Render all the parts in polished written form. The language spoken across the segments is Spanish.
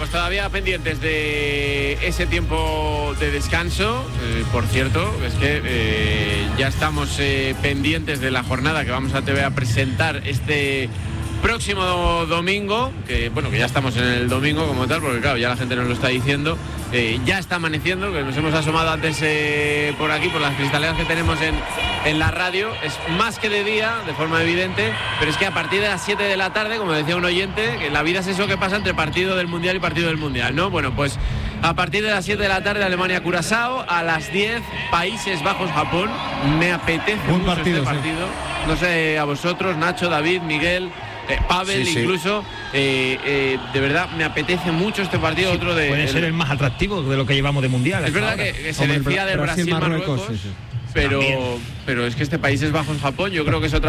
pues todavía pendientes de ese tiempo de descanso. Por cierto, es que ya estamos pendientes de la jornada que vamos a TV a presentar este próximo domingo, que bueno, que ya estamos en el domingo como tal, porque claro, ya la gente nos lo está diciendo. Ya está amaneciendo, que nos hemos asomado antes por aquí, por las cristaleras que tenemos en la radio. Es más que de día, de forma evidente, pero es que a partir de las 7 de la tarde, como decía un oyente, que la vida es eso que pasa entre partido del Mundial y partido del Mundial, ¿no? Bueno, pues a partir de las 7 de la tarde, Alemania-Curazao, a las 10, Países Bajos-Japón. Me apetece mucho este partido. No sé, a vosotros, Nacho, David, Miguel... Pavel, sí. Incluso de verdad me apetece mucho este partido. Sí, otro de puede ser el más atractivo de lo que llevamos de mundial. Es verdad que se decía del Brasil-Marruecos, sí. Pero es que este Países Bajos-Japón yo creo que es otro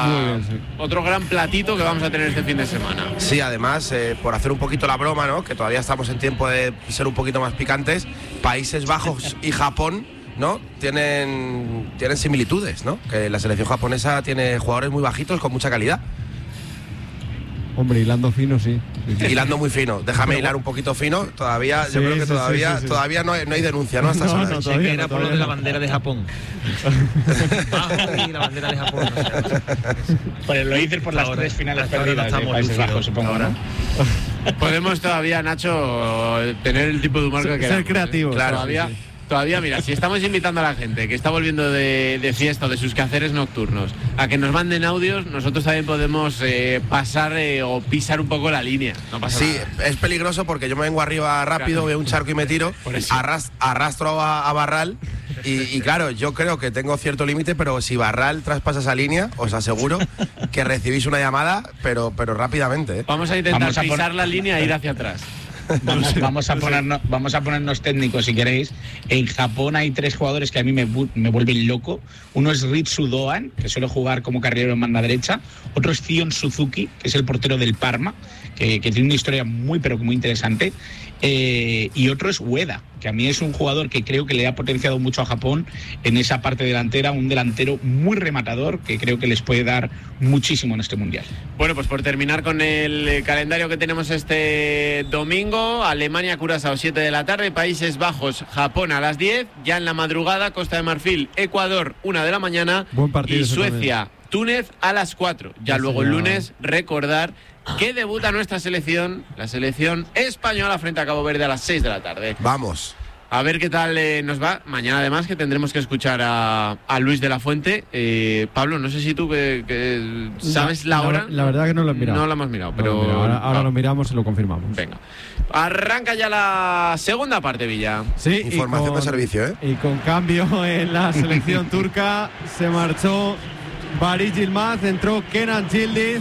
gran platito que vamos a tener este fin de semana. Sí, además, por hacer un poquito la broma, ¿no? Que todavía estamos en tiempo de ser un poquito más picantes, Países Bajos y Japón, ¿no? Tienen similitudes, ¿no? Que la selección japonesa tiene jugadores muy bajitos con mucha calidad. Hombre, hilando fino, sí. Hilando muy fino. Déjame hilar un poquito fino. Todavía, yo creo que todavía no hay denuncia, ¿no? Hasta no, todavía era por lo de la bandera de Japón. Y la bandera de Japón. Pues lo dices por las tres finales perdidas de Países Bajos, supongo ahora. Podemos todavía, Nacho, tener el tipo de humor que queramos. Ser creativos. Claro, todavía, mira, si estamos invitando a la gente que está volviendo de fiesta o de sus quehaceres nocturnos a que nos manden audios, nosotros también podemos pasar o pisar un poco la línea. No pasa nada. Es peligroso porque yo me vengo arriba rápido, veo un charco y me tiro, arrastro a Barral y claro, yo creo que tengo cierto límite, pero si Barral traspasa esa línea, os aseguro que recibís una llamada, pero rápidamente. Vamos a intentar pisar la línea e ir hacia atrás. Vamos a ponernos técnicos si queréis. En Japón hay 3 jugadores que a mí me vuelven loco. Uno es Ritsu Doan, que suele jugar como carrilero en banda derecha. Otro es Zion Suzuki, que es el portero del Parma, que tiene una historia muy pero muy interesante. Y otro es Ueda, que a mí es un jugador que creo que le ha potenciado mucho a Japón en esa parte delantera, un delantero muy rematador que creo que les puede dar muchísimo en este mundial. Bueno, pues por terminar con el calendario que tenemos este domingo, Alemania-Curazao 7 de la tarde, Países Bajos-Japón a las 10, ya en la madrugada Costa de Marfil, Ecuador 1 de la mañana. Buen partido, y Suecia-Túnez a las 4. Ya luego el lunes recordar que debuta nuestra selección, la selección española frente a Cabo Verde a las 6 de la tarde. Vamos. A ver qué tal nos va. Mañana además que tendremos que escuchar a Luis de la Fuente. Pablo, no sé si tú que sabes la hora. La verdad que no lo he mirado. No lo hemos mirado, pero... Ahora lo miramos y lo confirmamos. Venga. Arranca ya la segunda parte, Villa. Sí, información de servicio, ¿eh? Y con cambio en la selección turca se marchó Barış Yılmaz, entró Kenan Yildiz.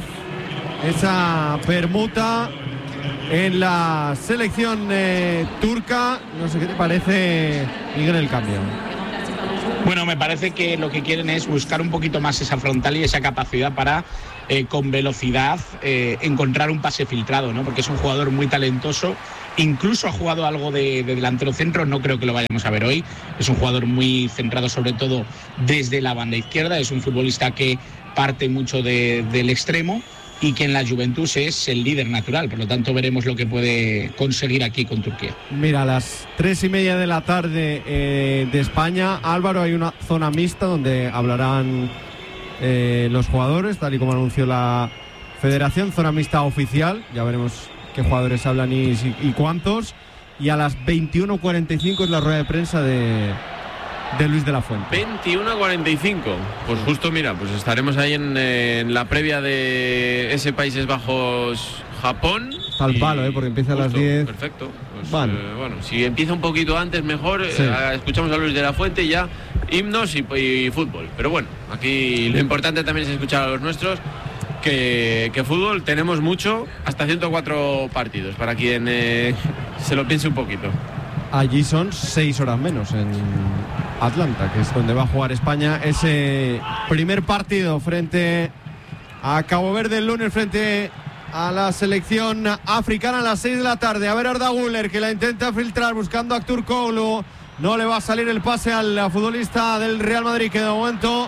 Esa permuta en la selección turca. No sé qué te parece, Miguel, el cambio. Bueno, me parece que lo que quieren es buscar un poquito más esa frontal y esa capacidad para con velocidad encontrar un pase filtrado, ¿no? Porque es un jugador muy talentoso. Incluso ha jugado algo de delantero centro, no creo que lo vayamos a ver hoy. Es un jugador muy centrado sobre todo desde la banda izquierda. Es un futbolista que parte mucho del extremo y que en la Juventus es el líder natural, por lo tanto veremos lo que puede conseguir aquí con Turquía. Mira, a las 3:30 de la tarde de España, Álvaro, hay una zona mixta donde hablarán los jugadores, tal y como anunció la Federación, zona mixta oficial, ya veremos qué jugadores hablan y cuántos, y a las 21:45 es la rueda de prensa de Luis de la Fuente. 21:45. Pues justo, mira, pues estaremos ahí en la previa de ese Países Bajos-Japón. Está al palo, porque empieza a las 10. Perfecto. Pues, bueno, si empieza un poquito antes, mejor. Sí. Escuchamos a Luis de la Fuente y ya himnos y fútbol. Pero bueno, aquí lo importante también es escuchar a los nuestros. Que fútbol tenemos mucho, hasta 104 partidos, para quien se lo piense un poquito. Allí son 6 horas menos en Atlanta, que es donde va a jugar España ese primer partido frente a Cabo Verde el lunes, frente a la selección africana a las 6 de la tarde. A ver, Arda Güler, que la intenta filtrar buscando a Turkoglu. No le va a salir el pase al futbolista del Real Madrid, que de momento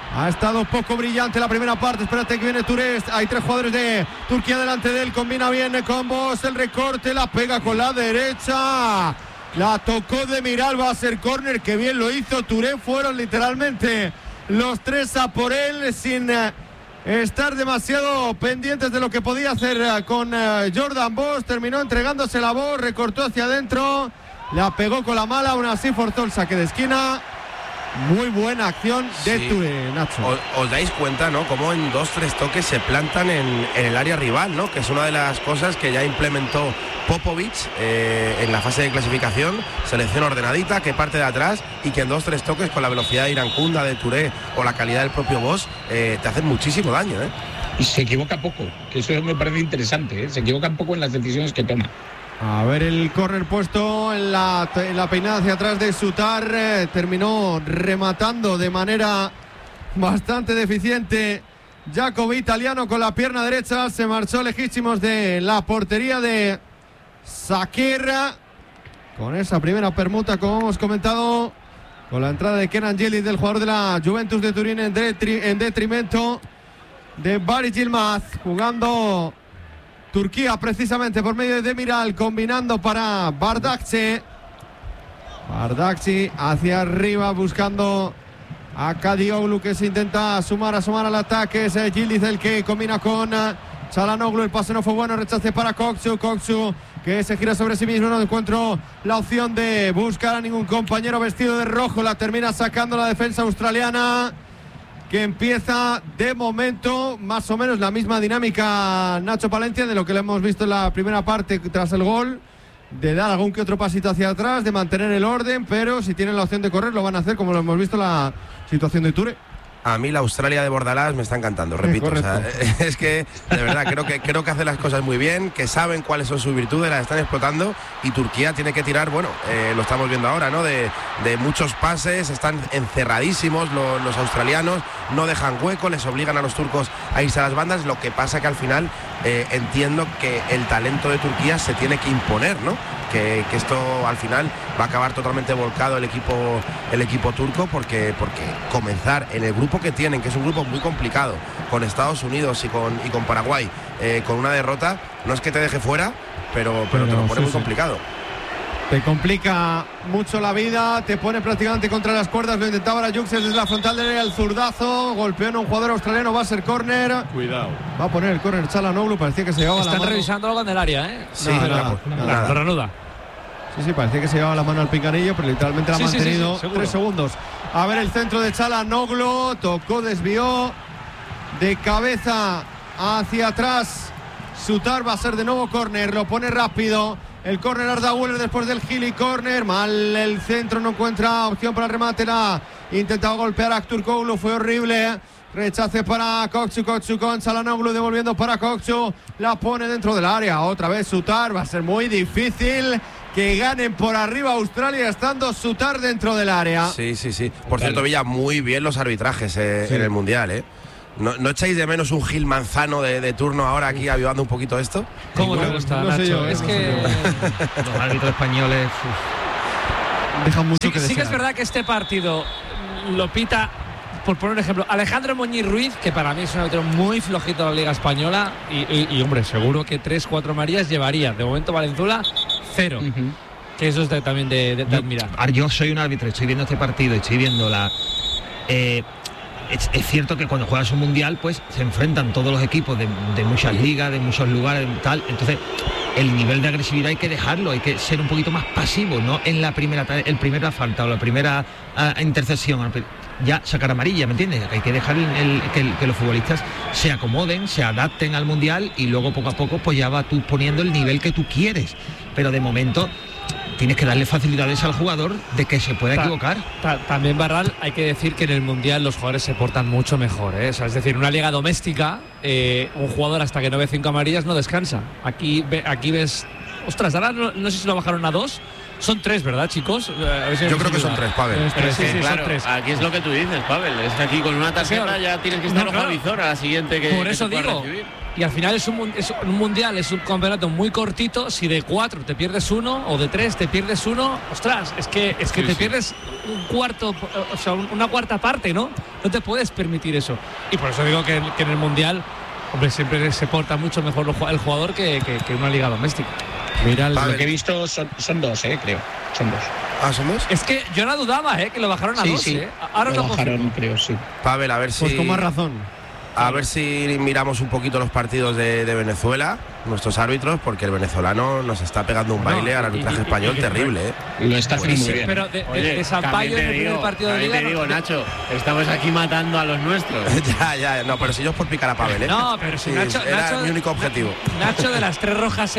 Ha estado poco brillante la primera parte. Espérate que viene Touré. Hay 3 jugadores de Turquía delante de él. Combina bien con Bosz. El recorte, la pega con la derecha. La tocó de Miral. Va a ser córner. Que bien lo hizo Touré. Fueron literalmente los 3 a por él, sin estar demasiado pendientes de lo que podía hacer con Jordan Bosz. Terminó entregándose la Bosz. Recortó hacia adentro. La pegó con la mala. Aún así forzó el saque de esquina. Muy buena acción de Touré, Nacho. Os dais cuenta, ¿no? Cómo en 2-3 toques se plantan en el área rival, ¿no? Que es una de las cosas que ya implementó Popovic en la fase de clasificación. Selección ordenadita, que parte de atrás y que en 2-3 toques, con la velocidad de Irankunda, de Touré o la calidad del propio Bosz, te hacen muchísimo daño, ¿eh? Y se equivoca poco, que eso me parece interesante, ¿eh? Se equivoca poco en las decisiones que toma. A ver el córner puesto en la peinada hacia atrás de Sutar. Terminó rematando de manera bastante deficiente Jacobo Italiano con la pierna derecha. Se marchó lejísimos de la portería de Sakir. Con esa primera permuta, como hemos comentado, con la entrada de Kenan Yıldız, del jugador de la Juventus de Turín, en detrimento de Barış Yılmaz. Jugando Turquía precisamente por medio de Demiral, combinando para Bardakçı. Bardakçı hacia arriba buscando a Kadioglu, que se intenta asomar al ataque. Es Yıldız el que combina con Çalhanoğlu. El pase no fue bueno, rechace para Kokçu, que se gira sobre sí mismo. No encuentro la opción de buscar a ningún compañero vestido de rojo. La termina sacando la defensa australiana, que empieza de momento más o menos la misma dinámica, Nacho Palencia, de lo que le hemos visto en la primera parte tras el gol, de dar algún que otro pasito hacia atrás, de mantener el orden, pero si tienen la opción de correr lo van a hacer, como lo hemos visto en la situación de Touré. A mí la Australia de Bordalás me está encantando, repito. O sea, es que de verdad creo que hacen las cosas muy bien, que saben cuáles son sus virtudes, las están explotando, y Turquía tiene que tirar, bueno, lo estamos viendo ahora, ¿no? De muchos pases, están encerradísimos los australianos, no dejan hueco, les obligan a los turcos a irse a las bandas. Lo que pasa que al final entiendo que el talento de Turquía se tiene que imponer, ¿no? Que esto al final va a acabar totalmente volcado el equipo turco, porque comenzar en el grupo que tienen, que es un grupo muy complicado, con Estados Unidos y con Paraguay, con una derrota, no es que te deje fuera, pero te lo pone muy complicado. Te complica mucho la vida, te pone prácticamente contra las cuerdas. Lo intentaba la Yuxes desde la frontal del área, el zurdazo, golpeó en un jugador australiano, va a ser córner. Cuidado. Va a poner el córner Çalhanoğlu, parecía que se llevaba la mano. Están revisando algo en el área, ¿eh? Sí, nada. Lo reanuda. Sí, parecía que se llevaba la mano al pinganillo, pero literalmente la ha mantenido 3 segundos. A ver el centro de Çalhanoğlu, tocó, desvió de cabeza hacia atrás. Sutar, va a ser de nuevo córner, lo pone rápido. El córner Arda Güler después del Gili córner. Mal el centro, no encuentra opción para el remate. La intentaba golpear a Aktürkoğlu, fue horrible. Rechace para Kokçu con Çalhanoğlu, devolviendo para Kokçu. La pone dentro del área. Otra vez Sutar, va a ser muy difícil que ganen por arriba Australia estando Sutar dentro del área. Sí. Por cierto, Villa, muy bien los arbitrajes en el Mundial, ¿eh? ¿No echáis de menos un Gil Manzano de turno ahora aquí avivando un poquito esto? ¿Cómo te gusta, Nacho? Sé yo, es que los árbitros españoles dejan mucho que desear. Sí que es verdad que este partido lo pita, por poner un ejemplo, Alejandro Muñiz Ruiz, que para mí es un árbitro muy flojito de la Liga Española, y hombre, seguro que 3-4 Marías llevaría. De momento Valenzuela, 0. Que eso es también de admirar. Yo soy un árbitro, estoy viendo este partido, estoy viendo la... Es cierto que cuando juegas un mundial, pues se enfrentan todos los equipos de muchas ligas, de muchos lugares, tal. Entonces, el nivel de agresividad hay que dejarlo, hay que ser un poquito más pasivo, no en la primera falta o la primera intercesión. Ya sacar amarilla, ¿me entiendes? Hay que dejar que los futbolistas se acomoden, se adapten al mundial, y luego poco a poco pues ya vas tú poniendo el nivel que tú quieres. Pero de momento tienes que darle facilidades al jugador de que se pueda equivocar. También, Barral, hay que decir que en el Mundial los jugadores se portan mucho mejor, ¿eh? O sea, es decir, una liga doméstica, un jugador hasta que no ve 5 amarillas no descansa. Aquí ves... Ostras, ahora no sé si lo bajaron a 2. Son 3, ¿verdad, chicos? Yo creo que son 3, Pavel. Sí, claro, son 3. Aquí es lo que tú dices, Pavel. Es que aquí con una tarjeta ya tienes que estar ojo al visor a la siguiente que... Por eso digo... y al final es un mundial, es un campeonato muy cortito. Si de 4 te pierdes 1 o de 3 te pierdes 1, ostras, es que te pierdes un cuarto, o sea, una cuarta parte, ¿no? No te puedes permitir eso. Y por eso digo que en el mundial, hombre, siempre se porta mucho mejor el jugador que una liga doméstica. Mira, lo que he visto son 2, creo. Son 2. ¿Ah, son 2? Es que yo no dudaba, que lo bajaron a 2. Sí. Ahora lo bajaron, creo, sí. Pavel, a ver si... Pues con más razón. A ver si miramos un poquito los partidos de Venezuela, nuestros árbitros, porque el venezolano nos está pegando un baile al arbitraje español terrible. Lo está haciendo muy bien. Pero de Sampaio en el primer partido de Liga. Te digo, Nacho, estamos aquí matando a los nuestros. ya, no, pero si yo es por picar a Pavel, No, pero si Nacho era mi único objetivo. Nacho, de las 3 rojas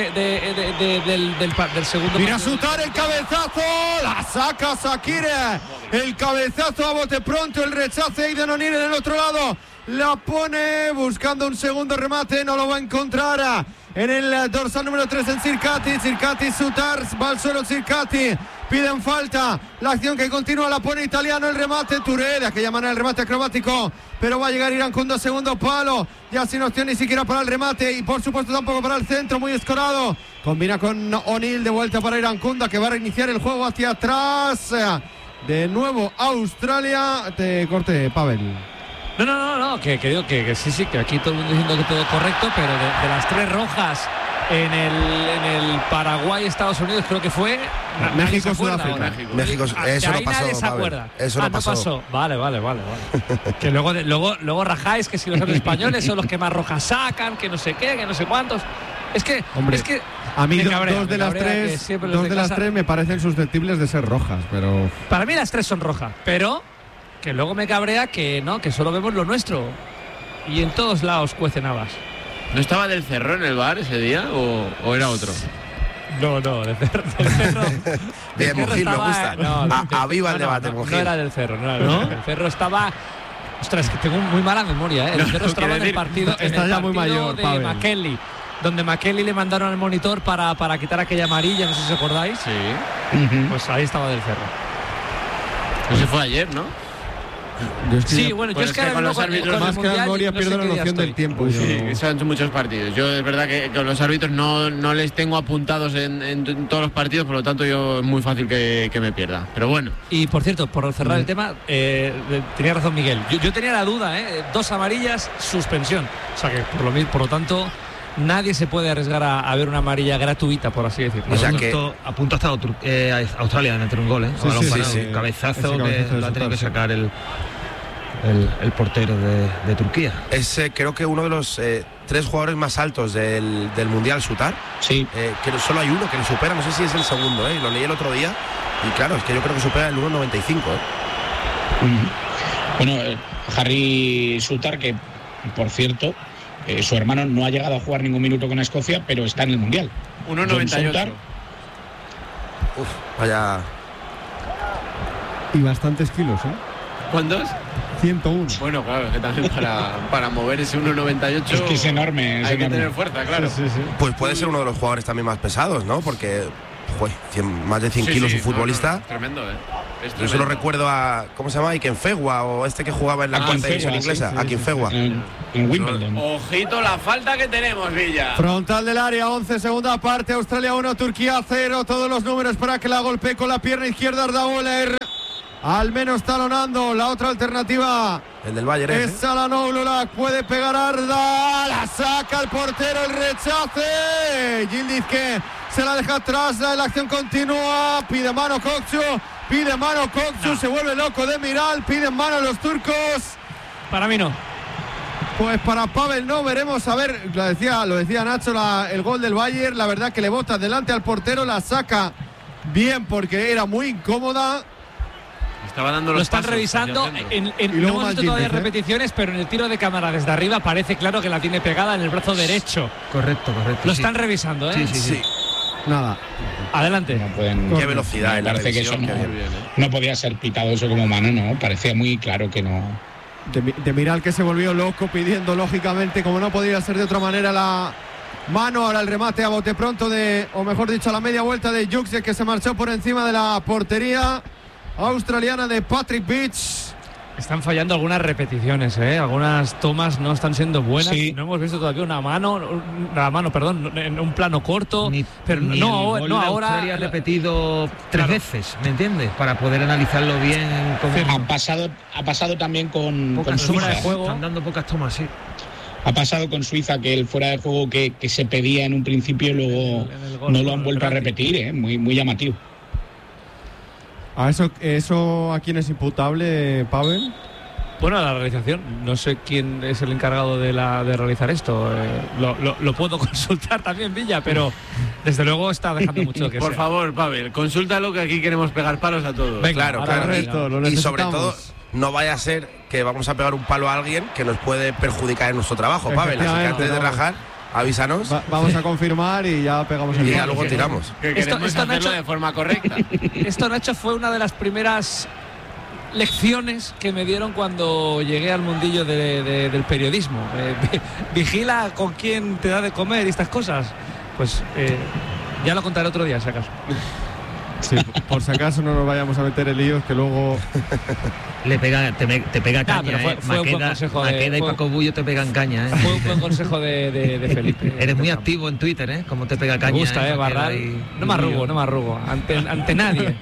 del segundo. Mira Sutar, el cabezazo, la saca Sakire, el cabezazo a bote pronto, el rechace ahí de Nonir en el otro lado. La pone buscando un segundo remate, no lo va a encontrar en el dorsal número 3 en Circati, Sutar, va al suelo Circati, piden falta, la acción que continúa la pone Italiano, el remate Touré, de aquella manera el remate acrobático, pero va a llegar Irankunda, segundo palo, ya sin opción ni siquiera para el remate y por supuesto tampoco para el centro, muy escorado, combina con O'Neill, de vuelta para Irankunda que va a reiniciar el juego hacia atrás, de nuevo Australia, te corte Pavel. No, que digo que sí, que aquí todo el mundo diciendo que todo correcto, pero de las 3 rojas en el Paraguay, Estados Unidos, creo que fue México, Sudáfrica. México, eso no pasó. Nadie se acuerda. Eso no pasó. Vale. Que luego rajáis que si los españoles son los que más rojas sacan, que no sé qué, que no sé cuántos. Es que a mí dos de las tres me parecen susceptibles de ser rojas, pero para mí las 3 son rojas, pero que luego me cabrea que no, que solo vemos lo nuestro y en todos lados cuecen habas. ¿No estaba Del Cerro en el bar ese día o era otro? No, del Cerro. Bien, Mujil, me gusta. Aviva el debate, Mujil. No era Del Cerro, Del Cerro estaba... Ostras, es que tengo muy mala memoria, Del Cerro estaba en el partido, muy mayor, de Pavel. McKinley, donde McKinley le mandaron al monitor para quitar aquella amarilla, no sé si os acordáis. Sí. Pues ahí estaba Del Cerro. Ese fue ayer, ¿no? Sí, bueno, yo es que con los árbitros más que la memoria pierdo la noción del tiempo. Sí, son muchos partidos. Yo es verdad que con los árbitros no les tengo apuntados en todos los partidos, por lo tanto yo es muy fácil que me pierda. Pero bueno. Y por cierto, por cerrar el tema, tenía razón Miguel. Yo tenía la duda, 2 amarillas, suspensión. O sea que por lo tanto nadie se puede arriesgar a ver una amarilla gratuita, por así decirlo. O sea que a punto ha estado Australia de meter un gol, Sí. Un cabezazo que lo ha tenido que sacar el portero de Turquía. Es creo que uno de los 3 jugadores más altos del Mundial, Sutar. Sí. Que solo hay uno que le supera, no sé si es el segundo, lo leí el otro día. Y claro, es que yo creo que supera el 1,95. Bueno, Harry Sutar, que por cierto, su hermano no ha llegado a jugar ningún minuto con Escocia, pero está en el Mundial. 1,98. Uf, vaya. Y bastantes kilos, ¿Cuántos? 101. Bueno, claro, es que también para mover ese 1,98 es que es enorme. Hay que tener fuerza, claro. Sí. Pues puede ser uno de los jugadores también más pesados, ¿no? Porque más de 100 kilos un futbolista. Es tremendo, Yo solo recuerdo a, ¿cómo se llama? Akinfenwa, o este que jugaba en la cuarta división inglesa. Akinfenwa. En Wimbledon. Ojito la falta que tenemos, Villa. Frontal del área, 11, segunda parte, Australia 1, Turquía 0. Todos los números para que la golpee con la pierna izquierda Ardaoler. Al menos talonando. La otra alternativa, el del Bayern, es Salanoglu, la puede pegar Arda, la saca el portero, el rechace. Yildiz que se la deja atrás, la acción continúa, pide mano Kokcu, se vuelve loco de Miral, piden mano los turcos. Para mí no. Pues para Pavel no, veremos, a ver, lo decía Nacho, el gol del Bayern, la verdad que le bota delante al portero, la saca bien porque era muy incómoda. Estaba dando lo están revisando, no hemos visto todavía repeticiones, pero en el tiro de cámara desde arriba parece claro que la tiene pegada en el brazo derecho. Correcto. Lo están revisando, Sí. Nada. Adelante. No pueden, qué velocidad en la parece que eso no podía ser pitado eso como mano, no, parecía muy claro que no. De Miral, que se volvió loco pidiendo lógicamente, como no podía ser de otra manera, la mano. Ahora el remate a bote pronto o mejor dicho a la media vuelta de Juksic, que se marchó por encima de la portería australiana de Patrick Beach. Están fallando algunas repeticiones, algunas tomas no están siendo buenas. Sí. No hemos visto todavía una mano, en un plano corto. Pero ni no el gol de ahora. Australia repetido 3 veces, ¿me entiendes? Para poder analizarlo bien. Ha pasado también con Pocas Suiza. tomas de juego. Están dando pocas tomas, sí. Ha pasado con Suiza que el fuera de juego que se pedía en un principio luego En el gol, no lo han el vuelto a penalti. repetir, muy, muy llamativo. ¿Eso a quién es imputable, Pavel? Bueno, la realización, no sé quién es el encargado de realizar esto. Lo puedo consultar también, Villa, pero desde luego está dejando mucho que Por sea. favor, Pavel, consúltalo, que aquí queremos pegar palos a todos. Venga, Claro, ahora claro. venga. Lo Y sobre necesitamos. todo, no vaya a ser que vamos a pegar un palo a alguien que nos puede perjudicar en nuestro trabajo, Pavel. Así que Efectivamente, antes de vamos. rajar, avísanos Vamos a confirmar y ya pegamos el y ya palo. luego tiramos. Que Esto queremos no ha hacerlo hecho- de forma correcta. Esto, Nacho, fue una de las primeras lecciones que me dieron cuando llegué al mundillo del periodismo. Vigila con quién te da de comer y estas cosas. Pues ya lo contaré otro día, si acaso. Sí, por si acaso no nos vayamos a meter en líos que luego. Te pega caña, pero fue un buen Maqueda, consejo Maqueda y fue- Paco Bullo te pegan caña, Fue un buen consejo de Felipe. Eres muy activo en Twitter, ¿eh? Como te pega caña. Me gusta, Maqueda Barral. y No me Bullo. arrugo. Ante nadie.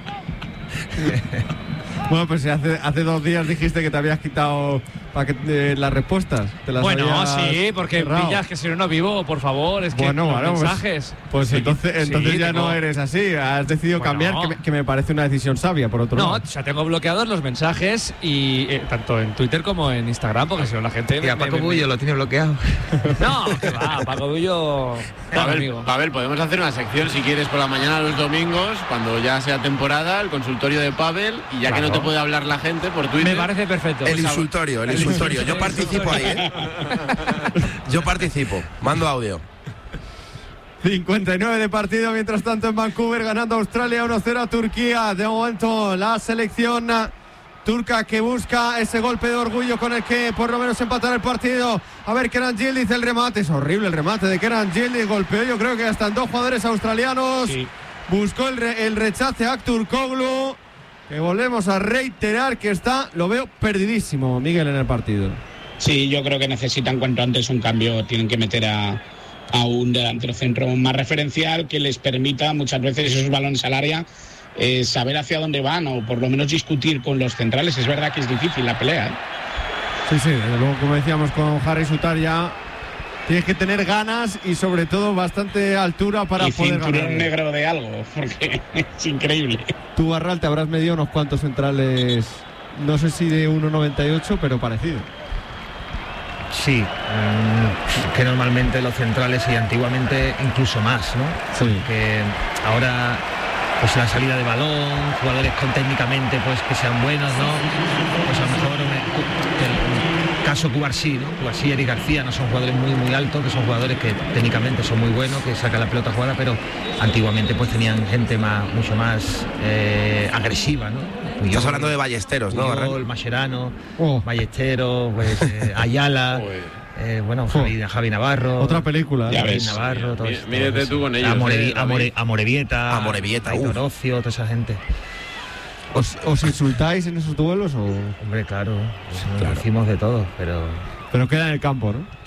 Bueno, pues si hace 2 días dijiste que te habías quitado las respuestas. Te las Bueno, habías sí, porque cerrado. pillas que si no vivo, por favor, es que Bueno, los bueno, mensajes. Pues Sí, entonces sí, ya tengo- no eres así. Has decidido Bueno. cambiar, que me parece una decisión sabia, por otro No, lado. o sea, tengo bloqueados los mensajes y tanto en Twitter como en Instagram, porque si no la gente. Y a Paco Bullo lo tiene bloqueado. No, que va, Paco Bullo. Gran amigo. Pavel, podemos hacer una sección si quieres por la mañana los domingos, cuando ya sea temporada, el consultorio de Pavel, y ya que no te puede hablar la gente por Twitter. Me parece perfecto. El insultorio. Yo participo ahí, ¿eh? Yo participo. Mando audio. 59 de partido, mientras tanto en Vancouver, ganando Australia 1-0 a Turquía. De momento la selección turca que busca ese golpe de orgullo con el que por lo menos empatar el partido. A ver, Kenan Yildiz, el remate, es horrible el remate de Kenan Yildiz, golpeó yo creo que hasta en 2 jugadores australianos. Sí. Buscó el rechace a Aktürkoğlu, que volvemos a reiterar que lo veo perdidísimo, Miguel, en el partido. Sí, yo creo que necesitan cuanto antes un cambio, tienen que meter a un delantero centro más referencial que les permita muchas veces esos balones al área, saber hacia dónde van o por lo menos discutir con los centrales. Es verdad que es difícil la pelea, ¿eh? Sí, desde luego, como decíamos con Harry Sutar, ya tienes que tener ganas y sobre todo bastante altura para y poder cinturón ganar. negro de algo, porque es increíble. Tú, Barral, te habrás medido unos cuantos centrales, no sé si de 1,98, pero parecido. Sí, que normalmente los centrales y antiguamente incluso más, ¿no? Sí. Que ahora pues la salida de balón, jugadores con técnicamente pues que sean buenos, ¿no? Pues a lo mejor el caso Cubarsí, ¿no? Cubarsí y Eric García no son jugadores muy altos, que son jugadores que técnicamente son muy buenos, que sacan la pelota jugada, pero antiguamente pues tenían gente mucho más agresiva, ¿no? Estás hablando de Ballesteros, ¿no, Barral? Puyol, Mascherano, Oh. Ballesteros, pues, Ayala, bueno, Javi Navarro. Otra película. Ya Javi ves. Navarro, todos Mírate esos. tú con ellos, Amorebieta, Amorebieta, Aitor Ocio, toda esa gente. ¿Os insultáis en esos duelos o...? Hombre, claro, decimos de todo, Pero queda en el campo, ¿no?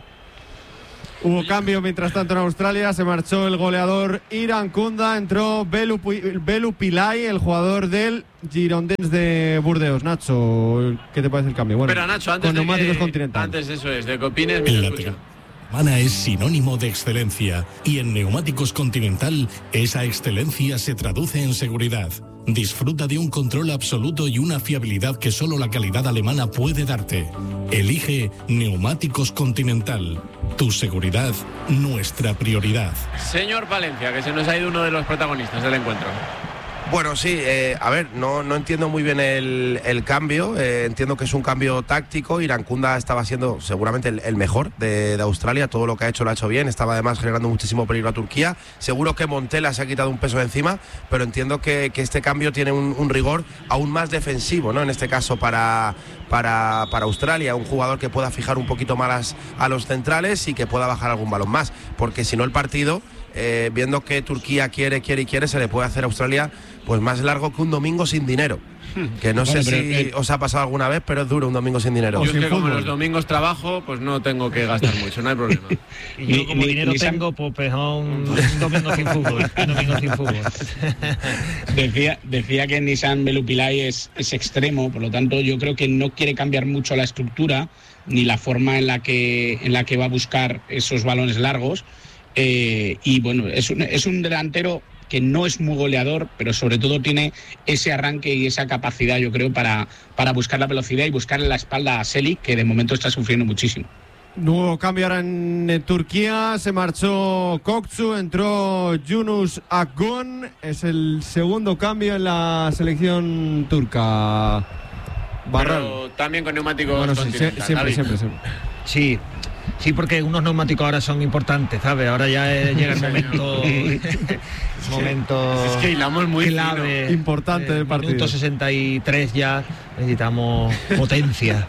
Hubo cambio mientras tanto en Australia, se marchó el goleador Irankunda, entró Belu Pillay, el jugador del Girondins de Burdeos. Nacho, ¿qué te parece el cambio? Bueno, Pero Nacho, antes con de neumáticos que, Continental. antes eso es, de que opines, En mira, la escucha. Humana es sinónimo de excelencia y en Neumáticos Continental esa excelencia se traduce en seguridad. Disfruta de un control absoluto y una fiabilidad que solo la calidad alemana puede darte. Elige Neumáticos Continental. Tu seguridad, nuestra prioridad. Señor Palencia, que se nos ha ido uno de los protagonistas del encuentro. Bueno, sí, a ver, no entiendo muy bien el cambio, entiendo que es un cambio táctico. Irankunda estaba siendo seguramente el mejor de Australia, todo lo que ha hecho lo ha hecho bien, estaba además generando muchísimo peligro a Turquía. Seguro que Montela se ha quitado un peso de encima, pero entiendo que este cambio tiene un rigor aún más defensivo, ¿no? En este caso para Australia, un jugador que pueda fijar un poquito más a los centrales y que pueda bajar algún balón más, porque si no el partido, viendo que Turquía quiere, se le puede hacer a Australia pues más largo que un domingo sin dinero. Que no sé si os ha pasado alguna vez, pero es duro un domingo sin dinero. Yo es que como los domingos trabajo, pues no tengo que gastar mucho, no hay problema. Y yo como dinero tengo, pues un domingo sin fútbol. Un domingo sin fútbol. Decía que Nissan Belupilay es extremo, por lo tanto yo creo que no quiere cambiar mucho la estructura ni la forma en la que va a buscar esos balones largos. Y bueno, es un delantero que no es muy goleador, pero sobre todo tiene ese arranque y esa capacidad, yo creo, para buscar la velocidad y buscarle la espalda a Selik, que de momento está sufriendo muchísimo. Nuevo cambio ahora en Turquía, se marchó Kokcu, entró Yunus Akgün, es el segundo cambio en la selección turca. Barral. Pero también con neumáticos. Bueno, sí, siempre. Sí, porque unos neumáticos ahora son importantes, ¿sabes? Ahora ya llega el momento. Es que hilamos muy clave, importante del partido. Minuto 63 ya necesitamos potencia.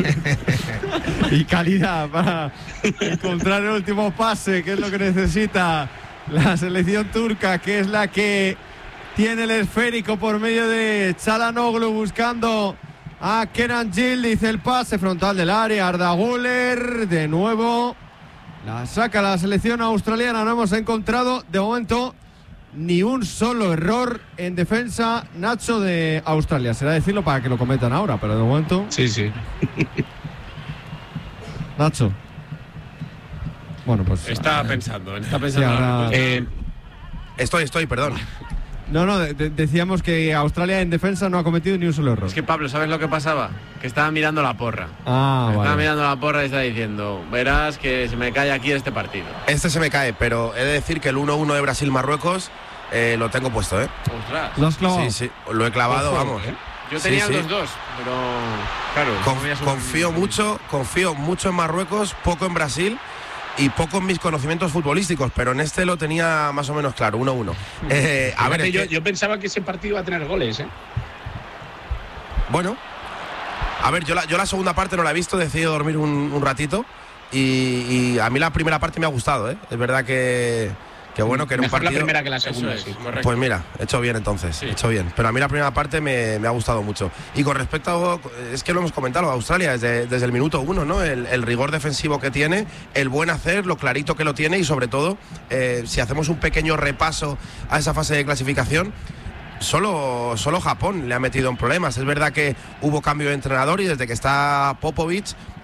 Y calidad para encontrar el último pase, que es lo que necesita la selección turca, que es la que tiene el esférico por medio de Çalhanoğlu buscando a Kenan Yildiz, el pase frontal del área, Arda Güler, de nuevo la saca la selección australiana. No hemos encontrado de momento ni un solo error en defensa, Nacho, de Australia. Será decirlo para que lo cometan ahora, pero de momento... Sí. Nacho. Bueno, pues... Está pensando. Sí, ahora... Estoy, perdón. No, decíamos que Australia en defensa no ha cometido ni un solo error. Es que, Pablo, ¿sabes lo que pasaba? Que estaba mirando la porra. Estaba mirando la porra y estaba diciendo, verás que se me cae aquí este partido. Este se me cae, pero he de decir que el 1-1 de Brasil-Marruecos lo tengo puesto, ¿eh? Ostras. ¿Lo has clavado? Sí, lo he clavado, vamos. Yo tenía los dos, pero claro. Confío mucho en Marruecos, poco en Brasil y poco en mis conocimientos futbolísticos, pero en este lo tenía más o menos claro, 1-1. Yo pensaba que ese partido iba a tener goles, ¿eh? Bueno, a ver, yo la segunda parte no la he visto, he decidido dormir un ratito y a mí la primera parte me ha gustado, ¿eh? Es verdad que bueno, que era un partido... la primera que la segunda, sí. Correcto. Pues mira, he hecho bien entonces, he hecho bien. Pero a mí la primera parte me ha gustado mucho. Y con respecto a... Es que lo hemos comentado, Australia, desde el minuto 1, ¿no? El rigor defensivo que tiene, el buen hacer, lo clarito que lo tiene y sobre todo, si hacemos un pequeño repaso a esa fase de clasificación, solo Japón le ha metido en problemas. Es verdad que hubo cambio de entrenador y desde que está Popovic,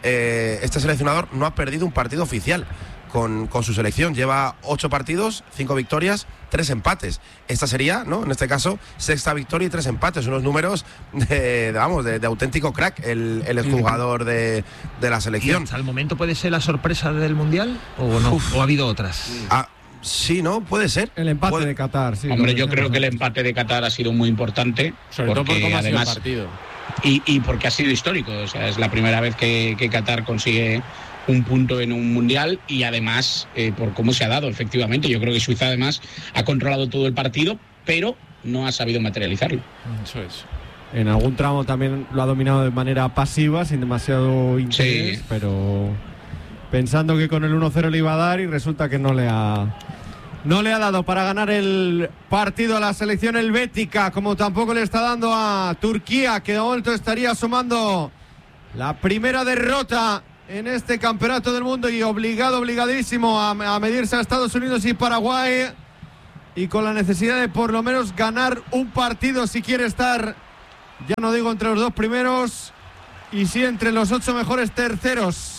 este seleccionador no ha perdido un partido oficial con su selección. Lleva 8 partidos, 5 victorias, 3 empates. Esta sería, ¿no? En este caso, 6ª victoria y 3 empates. Unos números de auténtico crack, el exjugador de la selección. ¿Y hasta el momento puede ser la sorpresa del Mundial o no? ¿O ha habido otras? Sí, ¿no? Puede ser. El empate de Qatar, sí. Hombre, yo creo que el empate de Qatar ha sido muy importante. Sobre todo por cómo ha sido el partido. Y porque ha sido histórico. O sea, es la primera vez que Qatar consigue un punto en un mundial y además por cómo se ha dado, efectivamente. Yo creo que Suiza además ha controlado todo el partido, pero no ha sabido materializarlo. Eso es. En algún tramo también lo ha dominado de manera pasiva, sin demasiado interés, pero pensando que con el 1-0 le iba a dar y resulta que no le ha dado para ganar el partido a la selección helvética, como tampoco le está dando a Turquía, que de momento estaría sumando la primera derrota en este campeonato del mundo y obligadísimo a medirse a Estados Unidos y Paraguay, y con la necesidad de por lo menos ganar un partido si quiere estar, ya no digo entre los 2 primeros, y sí entre los 8 mejores terceros,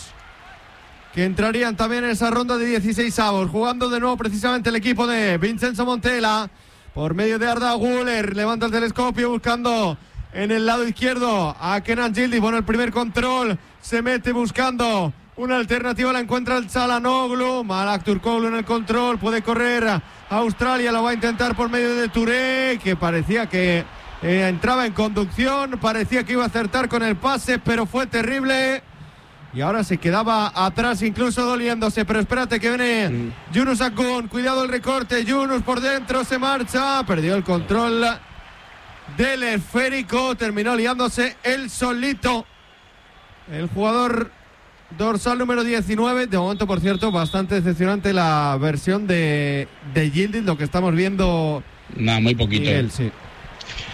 que entrarían también en esa ronda de 16avos. Jugando de nuevo precisamente el equipo de Vincenzo Montella por medio de Arda Güler. Levanta el telescopio buscando en el lado izquierdo a Kenan Yildiz. Bueno, el primer control, se mete buscando una alternativa, la encuentra el Çalhanoğlu. Malak Turkoglu en el control, puede correr a Australia, lo va a intentar por medio de Touré, que parecía que entraba en conducción, parecía que iba a acertar con el pase, pero fue terrible. Y ahora se quedaba atrás, incluso doliéndose. Pero espérate que viene Yunus Akgün. Cuidado el recorte. Yunus por dentro, se marcha. Perdió el control del esférico. Terminó liándose él solito. El jugador dorsal número 19. De momento, por cierto, bastante decepcionante la versión de Yildiz. Lo que estamos viendo. Muy poquito. Miguel, sí.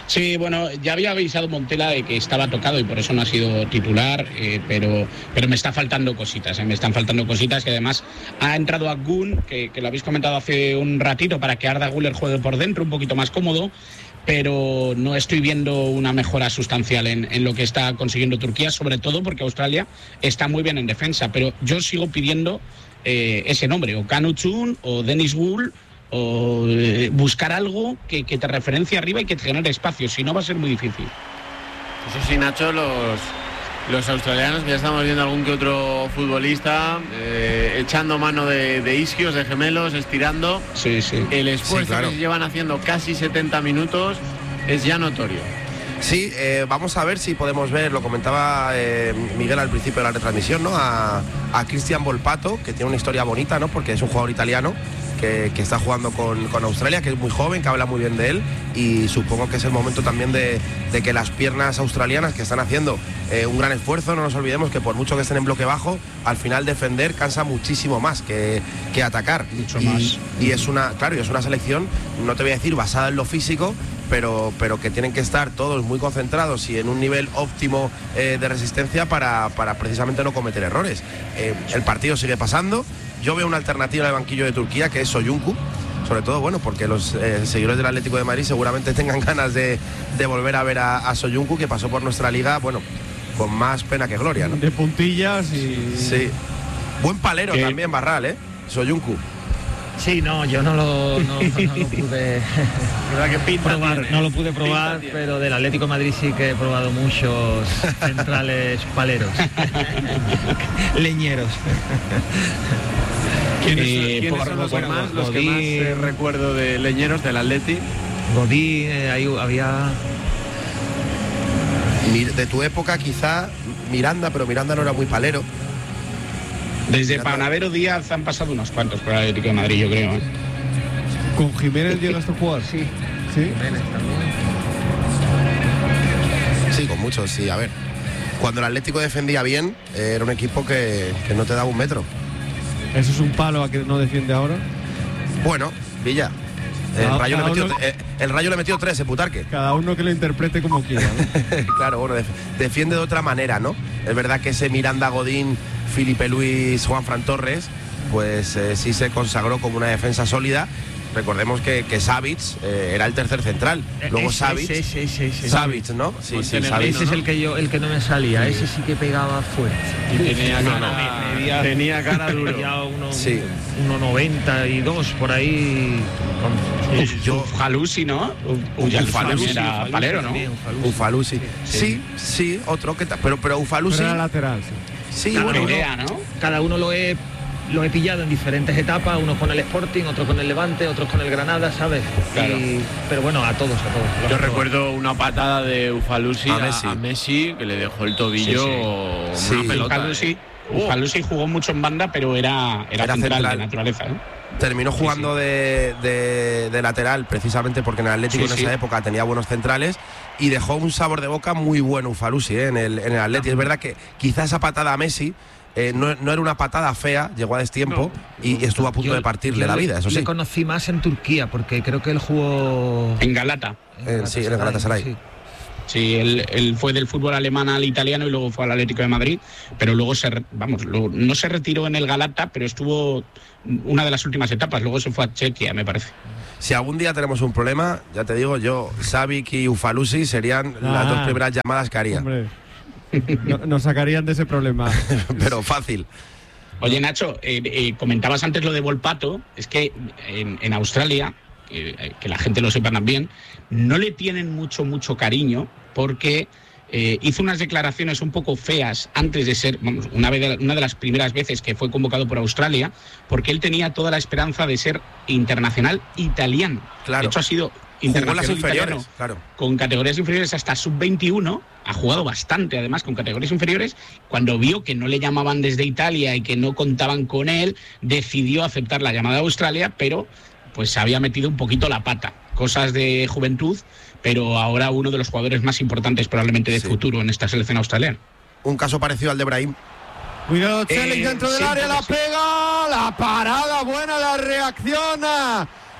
Sí, bueno, ya había avisado Montela de que estaba tocado y por eso no ha sido titular, pero me está faltando cositas, me están faltando cositas, y además ha entrado Akgün, que lo habéis comentado hace un ratito, para que Arda Güler juegue por dentro, un poquito más cómodo, pero no estoy viendo una mejora sustancial en lo que está consiguiendo Turquía, sobre todo porque Australia está muy bien en defensa, pero yo sigo pidiendo ese nombre, o Can Uchun o Dennis Gould, o buscar algo que te referencie arriba y que te genere espacio, si no va a ser muy difícil. Eso sí, Nacho, los australianos, que ya estamos viendo algún que otro futbolista echando mano de isquios, de gemelos, estirando. Sí. El esfuerzo claro. que llevan haciendo casi 70 minutos es ya notorio. Sí, vamos a ver si podemos ver, lo comentaba Miguel al principio de la retransmisión, ¿no? A Cristian Volpato, que tiene una historia bonita, ¿no? Porque es un jugador italiano que está jugando con Australia, que es muy joven, que habla muy bien de él, y supongo que es el momento también de que las piernas australianas, que están haciendo un gran esfuerzo, no nos olvidemos que por mucho que estén en bloque bajo, al final defender cansa muchísimo más que atacar. Mucho más. Y es una selección, no te voy a decir basada en lo físico, pero que tienen que estar todos muy concentrados y en un nivel óptimo de resistencia para precisamente no cometer errores. El partido sigue pasando. Yo veo una alternativa de banquillo de Turquía, que es Soyuncu, sobre todo, bueno, porque los seguidores del Atlético de Madrid seguramente tengan ganas de volver a ver a Soyuncu, que pasó por nuestra liga, bueno, con más pena que gloria, ¿no? De puntillas y... Sí. Buen palero también, Barral, Soyuncu. Sí, no, yo no lo pude probar, no lo pude probar, pero del Atlético de Madrid sí que he probado muchos centrales paleros, leñeros. ¿Quiénes son los que más recuerdo de leñeros del Atleti? Godín, ahí había... De tu época quizá Miranda, pero Miranda no era muy palero. Desde Panadero Díaz han pasado unos cuantos por el Atlético de Madrid, yo creo. ¿Con Jiménez llegaste a jugar? Sí. Jiménez también. Sí, con muchos, sí. A ver, cuando el Atlético defendía bien, era un equipo que no te daba un metro. ¿Eso es un palo a que no defiende ahora? Bueno, Villa. El Rayo le metió 3 en Putarque. Cada uno que lo interprete como quiera, ¿no? Claro, bueno, defiende de otra manera, ¿no? Es verdad que ese Miranda, Godín, Filipe Luis, Juanfran Torres, pues sí se consagró como una defensa sólida. Recordemos que Savic era el tercer central. Luego Savic, ¿no? Sí, Savic. Ese es el que no me salía. Ese sí que pegaba fuerte. Y tenía cara duro. Ya 1,92 por ahí. Ufaluzzi, ¿no? Ufaluzzi era palero, ¿no? Ufaluzzi. Sí, otro que pero Ufaluzzi era lateral, sí. Sí, buena idea, ¿no? Cada uno lo he pillado en diferentes etapas, unos con el Sporting, otros con el Levante, otros con el Granada, ¿sabes? Claro. Pero bueno, a todos. Yo recuerdo una patada de Ufaluzzi a Messi, que le dejó el tobillo una pelota. Ufaluzzi jugó mucho en banda, pero era central de naturaleza, ¿no? Terminó jugando de lateral, precisamente porque en el Atlético en esa época tenía buenos centrales, y dejó un sabor de boca muy bueno Ufaluzzi en el Atlético. Es verdad que quizá esa patada a Messi no era una patada fea, llegó a destiempo y estuvo a punto de partirle la vida, eso sí. Le conocí más en Turquía, porque creo que él jugó... En Galata. Sí, en el Galatasaray. Sí. Sí, él fue del fútbol alemán al italiano y luego fue al Atlético de Madrid, pero luego no se retiró en el Galata, pero estuvo una de las últimas etapas, luego se fue a Chequia, me parece. Si algún día tenemos un problema, ya te digo, Savic y Ufaluzzi serían las dos primeras llamadas que haría. Hombre, nos sacarían de ese problema. Pero fácil. Oye, Nacho, comentabas antes lo de Volpato, es que en Australia, que la gente lo sepa también, no le tienen mucho cariño porque hizo unas declaraciones un poco feas antes de ser, una de las primeras veces que fue convocado por Australia, porque él tenía toda la esperanza de ser internacional italiano. Claro. De hecho, ha sido internacional italiano, claro, con categorías inferiores hasta sub-21, ha jugado bastante además con categorías inferiores. Cuando vio que no le llamaban desde Italia y que no contaban con él, decidió aceptar la llamada de Australia, pero pues se había metido un poquito la pata. Cosas de juventud, pero ahora uno de los jugadores más importantes probablemente de futuro en esta selección australiana. Un caso parecido al de Brahim. Cuidado, Celik dentro del área, la pega, la parada buena, la reacciona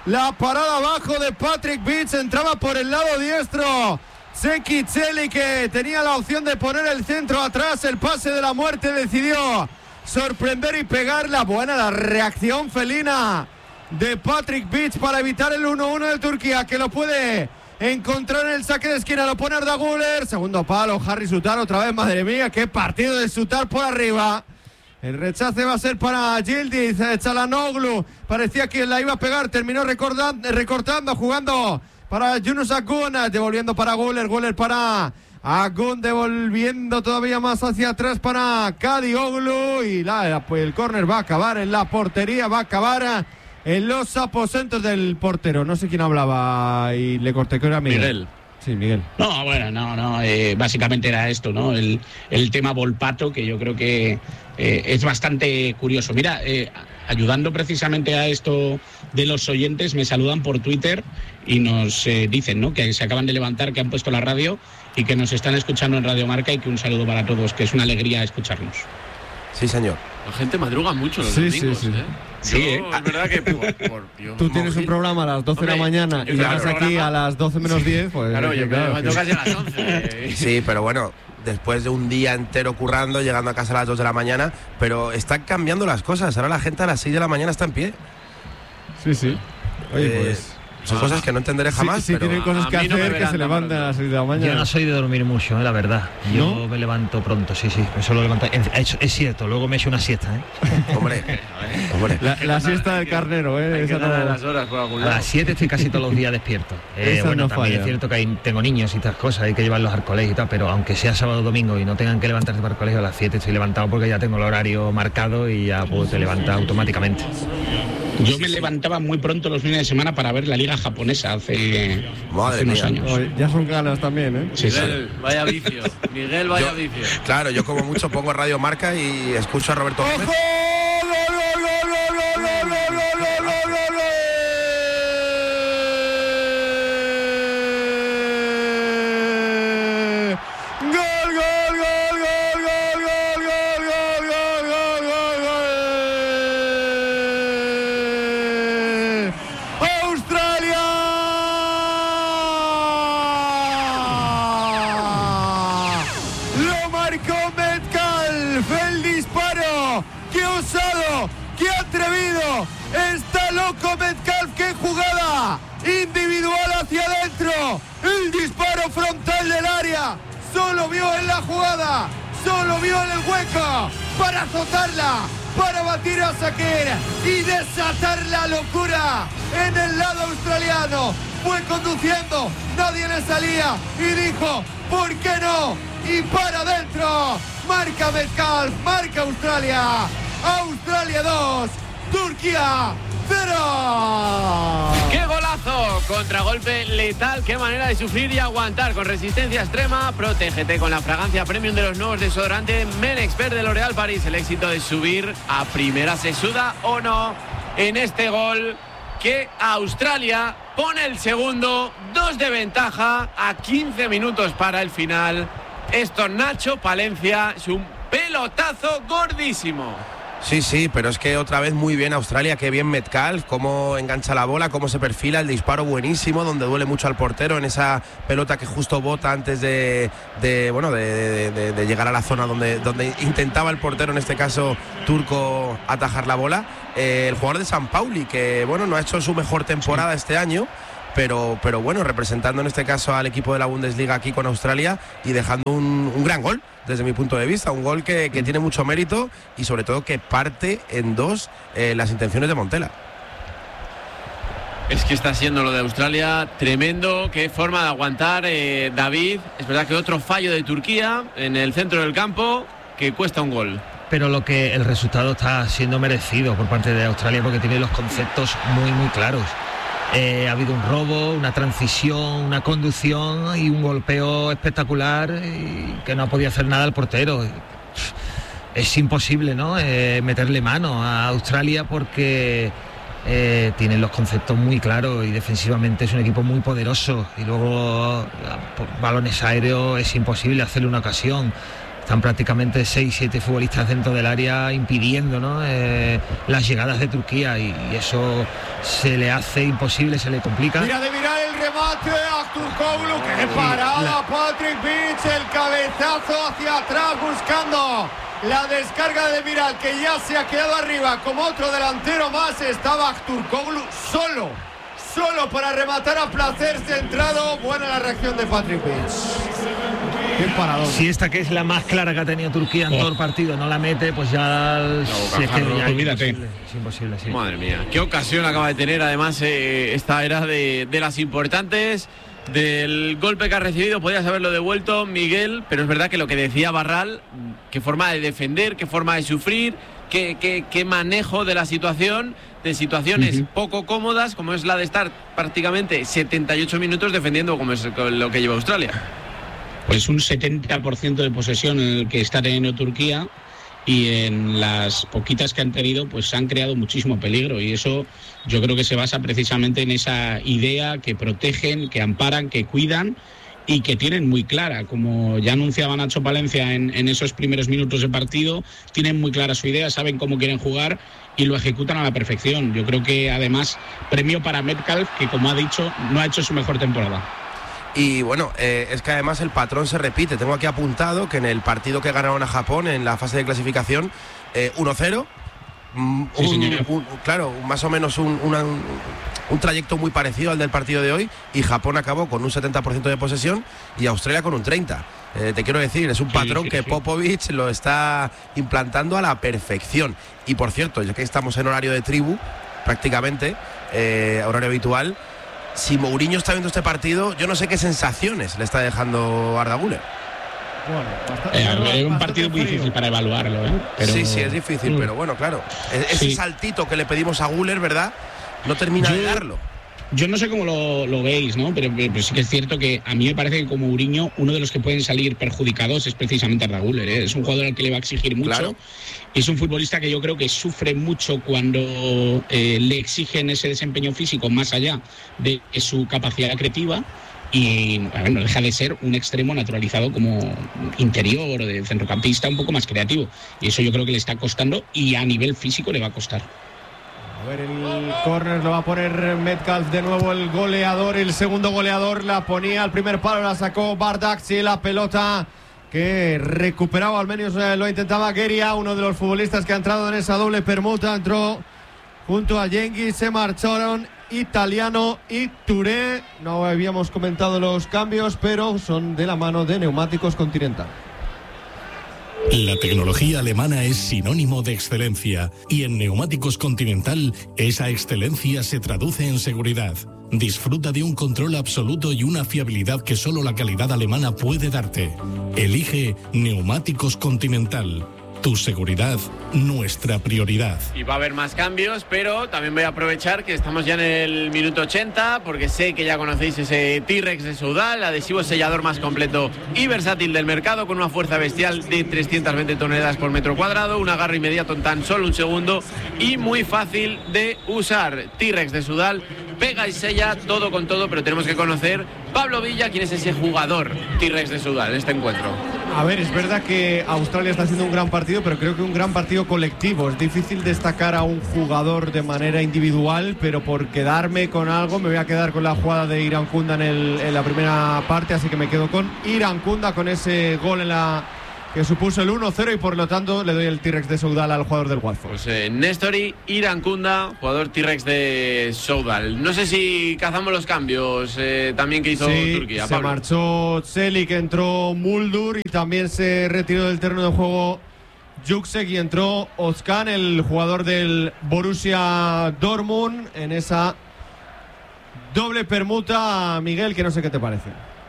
La parada abajo de Patrick Beach, entraba por el lado diestro Txekicheli, que tenía la opción de poner el centro atrás. El pase de la muerte decidió sorprender y pegarla. Buena la reacción felina de Patrick Beach para evitar el 1-1 de Turquía, que lo puede encontrar en el saque de esquina. Lo pone Arda Güler, segundo palo, Harry Sutar otra vez. Madre mía, qué partido de Sutar por arriba. El rechace va a ser para Yildiz. Çalhanoğlu parecía que la iba a pegar, terminó recortando, jugando para Yunus Akgün, devolviendo para Güler, Güler para Akgün, devolviendo todavía más hacia atrás para Kadioglu, y el córner va a acabar en la portería, va a acabar en los aposentos del portero. No sé quién hablaba y le corté, que era Miguel. Sí, Miguel. No, bueno, no, básicamente era esto, ¿no? El tema Volpato, que yo creo que es bastante curioso. Mira, ayudando precisamente a esto de los oyentes, me saludan por Twitter y nos dicen, ¿no?, que se acaban de levantar, que han puesto la radio y que nos están escuchando en Radio Marca, y que un saludo para todos, que es una alegría escucharnos. Sí, señor. La gente madruga mucho los domingos, sí. Sí, es verdad que tú tienes un programa a las 12 de la mañana y llegas aquí a las 12 menos 10, pues... Claro, yo me toca casi a las 11. Sí, pero bueno, después de un día entero currando, llegando a casa a las 2 de la mañana, pero están cambiando las cosas. Ahora la gente a las 6 de la mañana está en pie. Sí. Oye, pues... Son cosas que no entenderé jamás. Sí, pero tienen cosas que hacer, que se levanten a las 6 de la mañana. Yo no soy de dormir mucho, la verdad. Yo me levanto pronto, sí. Eso lo levanto. Es cierto, luego me echo una siesta, Hombre. La siesta del carnero, Hay que esa dar las horas por algún lado. A las 7 estoy casi todos los días despierto. No también falla. es cierto que tengo niños y estas cosas, hay que llevarlos al colegio y tal, pero aunque sea sábado o domingo y no tengan que levantarse para el colegio, a las 7 estoy levantado porque ya tengo el horario marcado y ya puedo te levantar automáticamente. Yo me levantaba muy pronto los fines de semana para ver la liga japonesa hace unos años. Ya son ganas también, ¿eh? Sí, Miguel, vaya vicio. Miguel, vaya vicio. Claro, yo como mucho pongo Radio Marca y escucho a Roberto Gómez. Metcalf, qué jugada individual hacia adentro, el disparo frontal del área, solo vio en la jugada, solo vio en el hueco para azotarla, para batir a Shaqiri y desatar la locura en el lado australiano. Fue conduciendo, nadie le salía y dijo, ¿por qué no? Y para adentro, marca Metcalf, marca Australia, Australia 2, Turquía 0. ¡Qué golazo! Contragolpe letal, qué manera de sufrir y aguantar con resistencia extrema. Protégete con la fragancia premium de los nuevos desodorantes Men Expert de L'Oréal Paris. El éxito de subir a primera, se suda o no, en este gol que Australia pone el segundo, 2 de ventaja a 15 minutos para el final. Esto, Nacho Palencia, es un pelotazo gordísimo. Sí, pero es que otra vez muy bien Australia, qué bien Metcalf, cómo engancha la bola, cómo se perfila, el disparo buenísimo, donde duele mucho al portero en esa pelota que justo bota antes de llegar a la zona donde intentaba el portero, en este caso turco, atajar la bola. El jugador de San Pauli, que no ha hecho su mejor temporada este año, pero bueno, representando en este caso al equipo de la Bundesliga aquí con Australia y dejando un gran gol desde mi punto de vista, un gol que tiene mucho mérito y sobre todo que parte en dos las intenciones de Montela. Es que está siendo lo de Australia tremendo, qué forma de aguantar, David. Es verdad que otro fallo de Turquía en el centro del campo que cuesta un gol. Pero el resultado está siendo merecido por parte de Australia porque tiene los conceptos muy, muy claros. Ha habido un robo, una transición, una conducción y un golpeo espectacular y que no ha podido hacer nada el portero. Es imposible, ¿no?, meterle mano a Australia porque tienen los conceptos muy claros y defensivamente es un equipo muy poderoso y luego por balones aéreos es imposible hacerle una ocasión. están prácticamente 6-7 futbolistas dentro del área impidiendo, ¿no?, las llegadas de Turquía, y eso se le hace imposible, se le complica. Mira de mirar el remate a Aktürkoğlu, que parada Patrick Vich, el cabezazo hacia atrás buscando la descarga de Miral, que ya se ha quedado arriba como otro delantero más. Estaba Aktürkoğlu solo para rematar a placer, centrado. Buena la reacción de Patrick Vich. Qué parador. Si esta, que es la más clara que ha tenido Turquía en todo el partido, no la mete, pues ya, si es que ya olvídate. Es imposible, sí. Madre mía, qué ocasión acaba de tener. Además, esta era de las importantes. Del golpe que ha recibido, podías haberlo devuelto, Miguel, pero es verdad que lo que decía Barral, qué forma de defender, qué forma de sufrir, qué manejo de la situación, de situaciones poco cómodas, como es la de estar prácticamente 78 minutos defendiendo, como es lo que lleva Australia. Pues un 70% de posesión en el que está teniendo Turquía, y en las poquitas que han tenido pues han creado muchísimo peligro, y eso yo creo que se basa precisamente en esa idea que protegen, que amparan, que cuidan y que tienen muy clara, como ya anunciaba Nacho Palencia en esos primeros minutos de partido. Tienen muy clara su idea, saben cómo quieren jugar y lo ejecutan a la perfección. Yo creo que además premio para Metcalf, que como ha dicho no ha hecho su mejor temporada. Y bueno, es que además el patrón se repite. Tengo aquí apuntado que en el partido que ganaron a Japón en la fase de clasificación, 1-0, claro, más o menos un trayecto muy parecido al del partido de hoy, y Japón acabó con un 70% de posesión y Australia con un 30%. Te quiero decir, es un patrón que Popovic lo está implantando a la perfección. Y por cierto, ya que estamos en horario de tribu, prácticamente, horario habitual, si Mourinho está viendo este partido, yo no sé qué sensaciones le está dejando Arda Güler. Bueno, es un partido muy difícil para evaluarlo, pero... Sí, es difícil, pero bueno, claro, ese saltito que le pedimos a Güler, ¿verdad?, no termina de darlo. Yo no sé cómo lo veis, ¿no? Pero sí que es cierto que a mí me parece que como Mourinho, uno de los que pueden salir perjudicados es precisamente Arda Güler, ¿eh? Es un jugador al que le va a exigir mucho. Claro. Es un futbolista que yo creo que sufre mucho cuando le exigen ese desempeño físico más allá de su capacidad creativa. Y no deja de ser un extremo naturalizado como interior o de centrocampista un poco más creativo. Y eso yo creo que le está costando, y a nivel físico le va a costar. A ver, el córner lo va a poner Metcalf de nuevo, el goleador, el segundo goleador. La ponía al primer palo, la sacó Bardakci, la pelota que recuperaba, al menos lo intentaba Gueria, uno de los futbolistas que ha entrado en esa doble permuta. Entró junto a Yengi, se marcharon Italiano y Touré. No habíamos comentado los cambios, pero son de la mano de Neumáticos Continental. La tecnología alemana es sinónimo de excelencia, y en Neumáticos Continental esa excelencia se traduce en seguridad. Disfruta de un control absoluto y una fiabilidad que solo la calidad alemana puede darte. Elige Neumáticos Continental. Tu seguridad, nuestra prioridad. Y va a haber más cambios, pero también voy a aprovechar que estamos ya en el minuto 80, porque sé que ya conocéis ese T-Rex de Soudal, adhesivo sellador más completo y versátil del mercado, con una fuerza bestial de 320 toneladas por metro cuadrado, un agarre inmediato en tan solo un segundo y muy fácil de usar. T-Rex de Soudal, pega y sella todo con todo, pero tenemos que conocer, Pablo Villa, quién es ese jugador T-Rex de Soudal en este encuentro. A ver, es verdad que Australia está haciendo un gran partido, pero creo que un gran partido colectivo. Es difícil destacar a un jugador de manera individual, pero por quedarme con algo me voy a quedar con la jugada de Irankunda en la primera parte, así que me quedo con Irankunda, con ese gol que supuso el 1-0, y por lo tanto le doy el T-Rex de Soudal al jugador del Watford. Pues Nestori Irankunda, jugador T-Rex de Soudal. No sé si cazamos los cambios también que hizo Turquía. Se marchó Çelik, entró Muldur, y también se retiró del terreno de juego Yüksek, y entró Özcan, el jugador del Borussia Dortmund, en esa doble permuta. Miguel, que no sé qué te parece.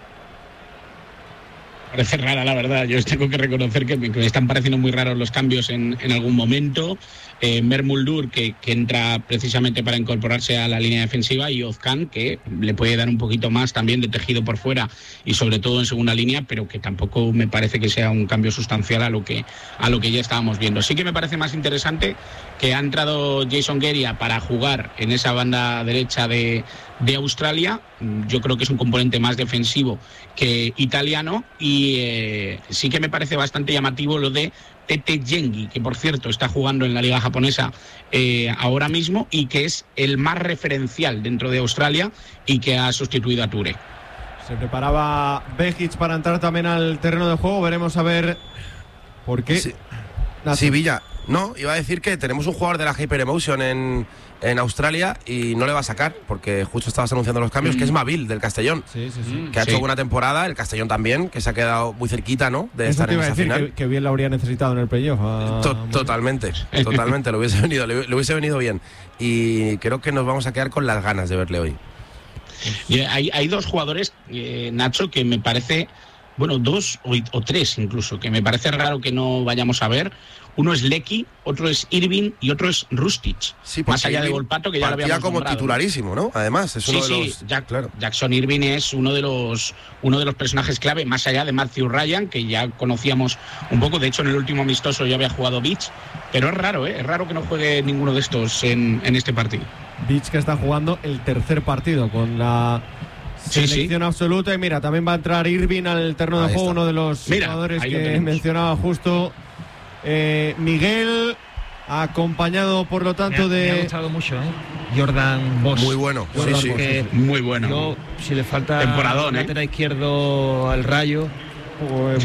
Parece rara, la verdad. Yo tengo que reconocer que me están pareciendo muy raros los cambios en algún momento. Muldur, que entra precisamente para incorporarse a la línea defensiva, y Özcan, que le puede dar un poquito más también de tejido por fuera y sobre todo en segunda línea, pero que tampoco me parece que sea un cambio sustancial a lo que ya estábamos viendo. Sí que me parece más interesante que ha entrado Jason Gueria para jugar en esa banda derecha de Australia. Yo creo que es un componente más defensivo que italiano, y Y sí que me parece bastante llamativo lo de Tete Yengi, que por cierto está jugando en la liga japonesa ahora mismo y que es el más referencial dentro de Australia y que ha sustituido a Toure. Se preparaba Begic para entrar también al terreno de juego. Veremos a ver por qué. Sí, Villa. No, iba a decir que tenemos un jugador de la Hyper Emotion en Australia y no le va a sacar, porque justo estabas anunciando los cambios, que es Mavil, del Castellón. Sí. Que ha hecho buena temporada, el Castellón también, que se ha quedado muy cerquita, ¿no? De Eso estar te iba en a esa decir, final. que bien lo habría necesitado en el playoff. Totalmente, le hubiese venido bien. Y creo que nos vamos a quedar con las ganas de verle hoy. Y hay dos jugadores, Nacho, que me parece, bueno, dos o tres incluso, que me parece raro que no vayamos a ver. Uno es Lecky, otro es Irving y otro es Rustic. Sí, más allá de Volpato, que ya lo habíamos como nombrado, titularísimo, ¿no? Además, es uno de los... claro. Jackson Irving es uno de los personajes clave, más allá de Matthew Ryan, que ya conocíamos un poco. De hecho, en el último amistoso ya había jugado Beach, pero es raro que no juegue ninguno de estos en este partido. Beach, que está jugando el tercer partido con la selección absoluta. Y mira, también va a entrar Irving al terreno de juego, uno de los jugadores que mencionaba justo Miguel, acompañado por lo tanto me ha gustado mucho, Jordan Bosch. Muy bueno, muy bueno. Yo, si le falta temporadón, lateral izquierdo al Rayo, pues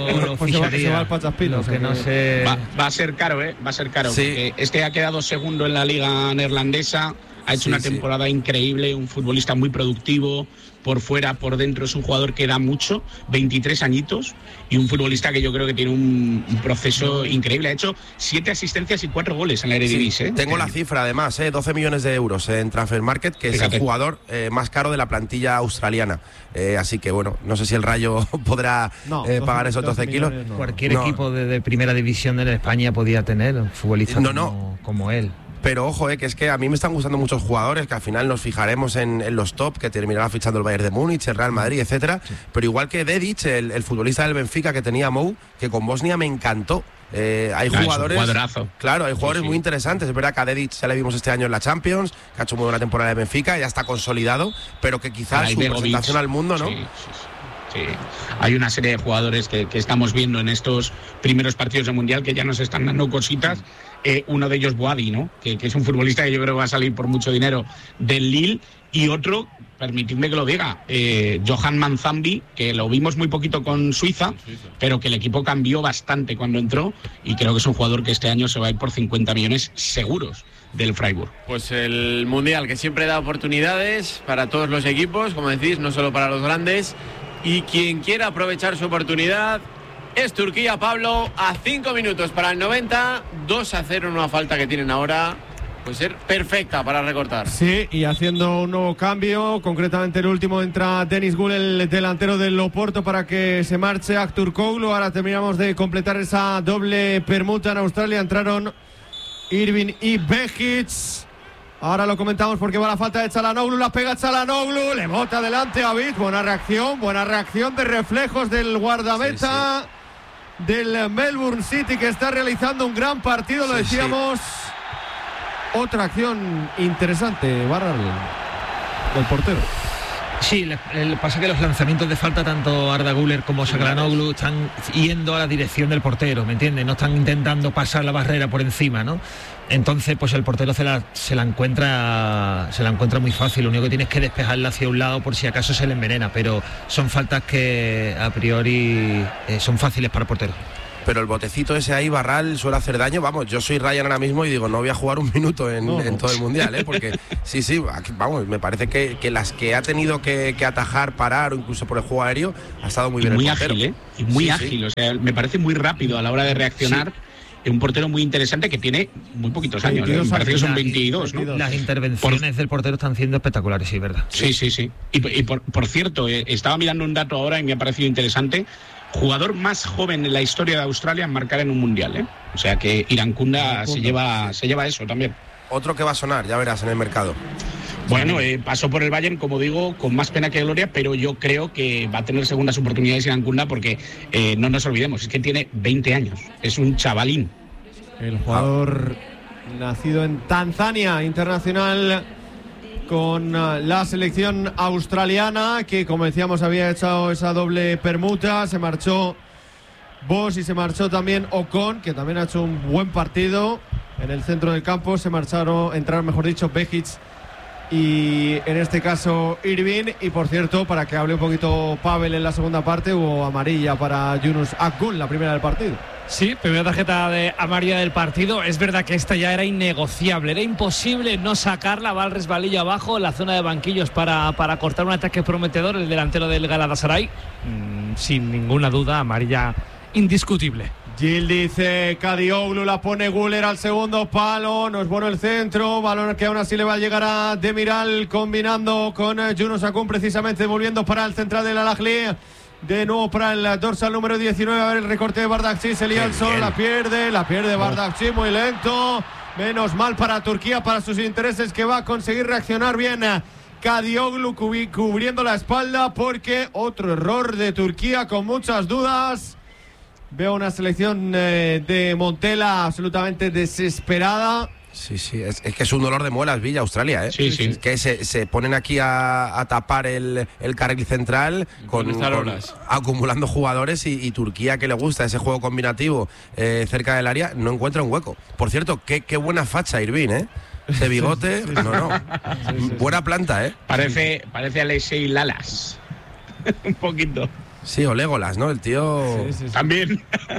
se va al Pachaspinos, que no sé. Va a ser caro, va a ser caro. Sí. Este ha quedado segundo en la liga neerlandesa, ha hecho una temporada increíble, un futbolista muy productivo, por fuera, por dentro, es un jugador que da mucho, 23 añitos, y un futbolista que yo creo que tiene un proceso increíble. Ha hecho 7 asistencias y 4 goles en la Eredivisie. Tengo la cifra además, 12 millones de euros en Transfer Market, que es el jugador más caro de la plantilla australiana. Así que bueno, no sé si el Rayo podrá pagar esos 12 kilos. No. Cualquier equipo de primera división de España podía tener un futbolista como él. Pero ojo, que es que a mí me están gustando muchos jugadores, que al final nos fijaremos en los top, que terminará fichando el Bayern de Múnich, el Real Madrid, etcétera. Pero igual que Dedic, el futbolista del Benfica que tenía Mou, que con Bosnia me encantó. Hay jugadores, claro, hay jugadores muy interesantes. Es verdad que a Dedic ya le vimos este año en la Champions, que ha hecho muy buena temporada de Benfica, ya está consolidado, pero que quizás su presentación al mundo, ¿no? Sí. Hay una serie de jugadores que estamos viendo en estos primeros partidos del Mundial que ya nos están dando cositas. Uno de ellos, Boadi, ¿no? Que es un futbolista que yo creo que va a salir por mucho dinero del Lille. Y otro, permitidme que lo diga, Johan Manzambi, que lo vimos muy poquito con Suiza, pero que el equipo cambió bastante cuando entró, y creo que es un jugador que este año se va a ir por 50 millones seguros del Freiburg. Pues el Mundial, que siempre da oportunidades para todos los equipos, como decís, no solo para los grandes, y quien quiera aprovechar su oportunidad es Turquía, Pablo, a 5 minutos para el 90, 2-0 en una falta que tienen ahora. Puede ser perfecta para recortar. Sí, y haciendo un nuevo cambio, concretamente el último, entra Denis Gul, el delantero del Oporto, para que se marche Aktürkoğlu. Ahora terminamos de completar esa doble permuta en Australia. Entraron Irving y Begic. Ahora lo comentamos porque va la falta de Çalhanoğlu, la pega Çalhanoğlu, le bota adelante a Beat. Buena reacción de reflejos del guardameta del Melbourne City, que está realizando un gran partido, lo decíamos. Otra acción interesante, Barral, del portero. Sí, pasa que los lanzamientos de falta, tanto Arda Güler como Çalhanoğlu, están yendo a la dirección del portero, ¿me entiendes? No están intentando pasar la barrera por encima, ¿no? Entonces, pues el portero se la encuentra muy fácil. Lo único que tienes que despejarla hacia un lado por si acaso se le envenena, pero son faltas que a priori son fáciles para el portero. Pero el botecito ese ahí, Barral, suele hacer daño. Vamos, yo soy Ryan ahora mismo y digo, no voy a jugar un minuto en todo el Mundial, porque sí, vamos, me parece que las que ha tenido que atajar, parar o incluso por el juego aéreo, ha estado muy bien. Muy el portero. ágil, y muy ágil, o sea, me parece muy rápido a la hora de reaccionar. Un portero muy interesante que tiene muy poquitos años, me parece que son 22, ¿no? Las intervenciones del portero están siendo espectaculares, sí, ¿verdad? Sí. Y por cierto, estaba mirando un dato ahora y me ha parecido interesante. Jugador más joven en la historia de Australia en marcar en un mundial, O sea que Irankunda se lleva eso también. Otro que va a sonar, ya verás, en el mercado. Bueno, pasó por el Bayern, como digo, con más pena que gloria, pero yo creo que va a tener segundas oportunidades Irankunda porque no nos olvidemos, es que tiene 20 años, es un chavalín. El jugador nacido en Tanzania, internacional con la selección australiana, que como decíamos había hecho esa doble permuta. Se marchó Bosz y se marchó también Ocon, que también ha hecho un buen partido en el centro del campo. Entraron mejor dicho Behic y en este caso Irving. Y por cierto, para que hable un poquito Pavel en la segunda parte, hubo amarilla para Yunus Akgün, la primera del partido. Sí, primera tarjeta de amarilla del partido. Es verdad que esta ya era innegociable, era imposible no sacarla. Va al resbalillo abajo, la zona de banquillos para cortar un ataque prometedor, el delantero del Galatasaray. Sin ninguna duda, amarilla indiscutible. Gil dice Kadioglu, la pone Güler al segundo palo. No es bueno el centro, balón que aún así le va a llegar a Demiral, combinando con Yunus Akgün, precisamente volviendo para el central del Al-Ahly. De nuevo para el dorsal número 19. A ver el recorte de Bardakçı. Se lía el sol, la pierde Bardakçı, muy lento. Menos mal para Turquía, para sus intereses, que va a conseguir reaccionar bien Kadioglu cubriendo la espalda, porque otro error de Turquía con muchas dudas. Veo una selección de Montela absolutamente desesperada. Sí, es que es un dolor de muelas, Villa, Australia, ¿eh? Sí. Es que se ponen aquí a tapar el carril central con acumulando jugadores y Turquía, que le gusta ese juego combinativo cerca del área, no encuentra un hueco. Por cierto, qué buena facha Irving, ¿eh? Ese bigote, no. Buena planta, ¿eh? Parece Alexei Lalas. Un poquito. Sí, o Legolas, ¿no? El tío... Sí. También.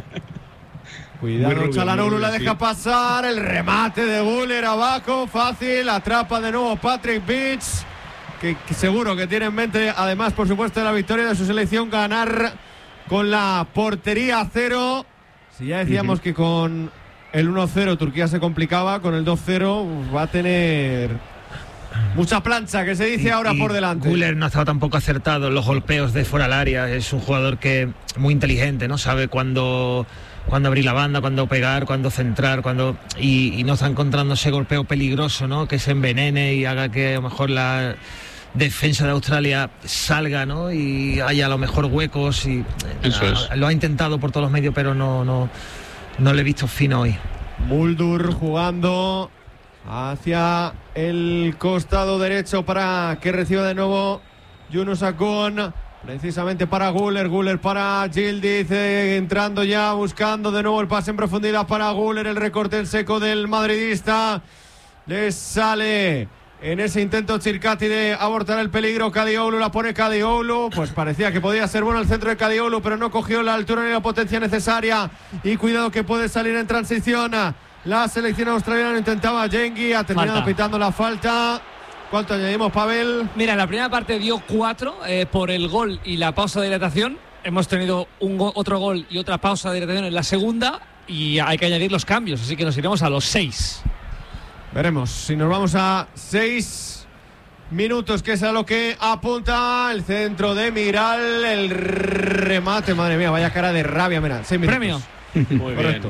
Cuidado, Çalhanoğlu la deja pasar. El remate de Güler abajo, fácil. Atrapa de nuevo Patrick Beach, que seguro que tiene en mente, además, por supuesto, de la victoria de su selección, ganar con la portería a cero. Si ya decíamos que con el 1-0 Turquía se complicaba, con el 2-0 va a tener mucha plancha, que se dice ahora por delante. Güler no ha estado tampoco acertado en los golpeos de fuera del área. Es un jugador que muy inteligente, ¿no? Sabe cuándo abrir la banda, cuándo pegar, cuándo centrar, y no está encontrando ese golpeo peligroso, ¿no? Que se envenene y haga que a lo mejor la defensa de Australia salga, ¿no? Y haya a lo mejor huecos. Lo ha intentado por todos los medios, pero no le he visto fino hoy. Muldur jugando hacia el costado derecho para que reciba de nuevo Yunus Akgün. Precisamente para Güler para Yildiz, entrando ya, buscando de nuevo el pase en profundidad para Güler. El recorte en seco del madridista. Le sale en ese intento Chircati de abortar el peligro. Kadioglu, la pone Kadioglu. Pues parecía que podía ser bueno el centro de Kadioglu, pero no cogió la altura ni la potencia necesaria. Y cuidado que puede salir en transición. La selección australiana intentaba Yengi, ha terminado pitando la falta. ¿Cuánto añadimos, Pavel? Mira, en la primera parte dio 4 por el gol y la pausa de hidratación. Hemos tenido otro gol y otra pausa de hidratación en la segunda, y hay que añadir los cambios, así que nos iremos a los 6. Veremos si nos vamos a 6 minutos, que es a lo que apunta el centro de Miral. El remate, madre mía, vaya cara de rabia. Mira, 6 minutos. Premio. Muy correcto.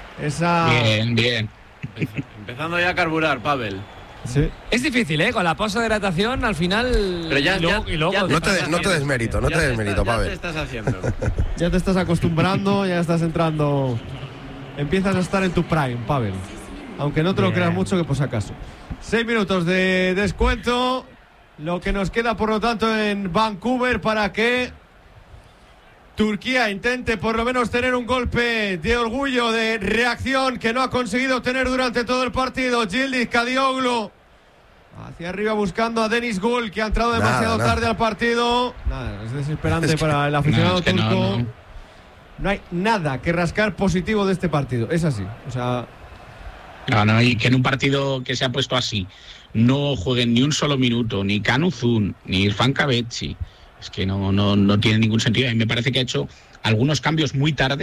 Bien. Empezando ya a carburar, Pavel. Sí. Es difícil, con la pausa de hidratación al final. Pero no te des mérito, Pavel. Ya te estás haciendo. Ya te estás acostumbrando, ya estás entrando. Empiezas a estar en tu prime, Pavel. Aunque no te lo creas mucho, que por si acaso. 6 minutos de descuento. Lo que nos queda, por lo tanto, en Vancouver, para que Turquía intente por lo menos tener un golpe de orgullo, de reacción, que no ha conseguido tener durante todo el partido. Yildiz, Kadioglu hacia arriba buscando a Deniz Gül, que ha entrado demasiado tarde al partido. Nada, es desesperante para el aficionado turco. No hay nada que rascar positivo de este partido, es así. O sea, y que en un partido que se ha puesto así no jueguen ni un solo minuto ni Can Uzun ni Irfan Cabechi. Es que no tiene ningún sentido. Y me parece que ha hecho algunos cambios muy tarde.